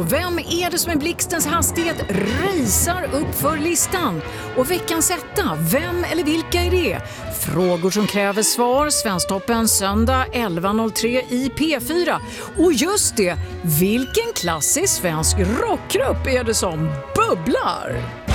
vem är det som i blixtens hastighet racear upp för listan? Och veckans etta, vem eller vilka är det? Frågor som kräver svar, Svensktoppen söndag 11.03 i P4. Och just det, vilken klassisk svensk rockgrupp är det som bubblar?